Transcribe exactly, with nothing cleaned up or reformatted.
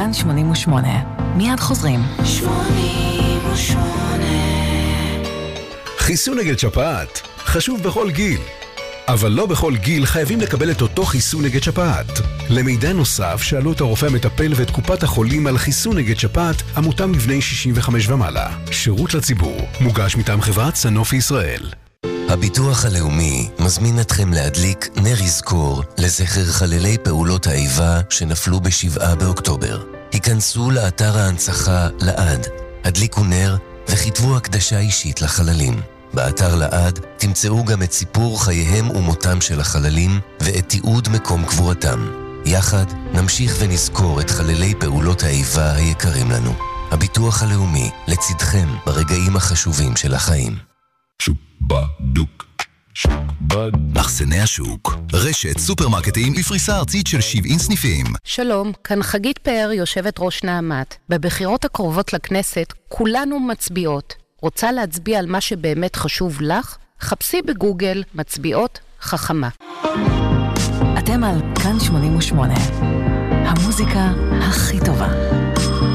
כאן שמונים ושמונה. מיד חוזרים. שמונים ושמונה. חיסון נגד שפעת חשוב בכל גיל, אבל לא בכל גיל חייבים לקבל את אותו חיסון נגד שפעת. למידע נוסף שאלו את הרופא המטפל ואת קופת החולים על חיסון נגד שפעת המותאם לבני שישים וחמש ומעלה. שירות לציבור, מוגש מטעם חברת סנופי ישראל. הביטוח הלאומי מזמין אתכם להדליק נר יזכור לזכר חללי פעולות האיבה שנפלו בשבעה באוקטובר. היכנסו לאתר ההנצחה לעד, הדליקו נר וכתבו הקדשה אישית לחללים. באתר לעד תמצאו גם את סיפור חייהם ומותם של החללים ואת תיעוד מקום קבורתם. יחד נמשיך ונזכור את חללי פעולות האיבה היקרים לנו. הביטוח הלאומי לצדכם ברגעים החשובים של החיים. שוק בדוק, שוק בדוק. מחסני השוק, רשת סופרמרקטים בפריסה ארצית של שבעים סניפים. שלום, כאן חגית פאר, יושבת ראש נעמת. בבחירות הקרובות לכנסת כולנו מצביעות. רוצה להצביע על מה שבאמת חשוב לך? חפשי בגוגל מצביעות חכמה. אתם על כאן שמונים ושמונה. המוזיקה הכי טובה.